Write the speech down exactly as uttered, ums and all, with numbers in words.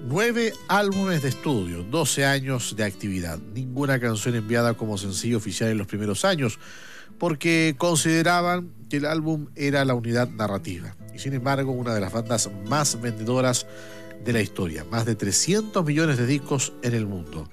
Nueve álbumes de estudio, doce años de actividad. Ninguna canción enviada como sencillo oficial en los primeros años, porque consideraban que el álbum era la unidad narrativa. Y sin embargo, una de las bandas más vendedoras de la historia. Más de trescientos millones de discos en el mundo.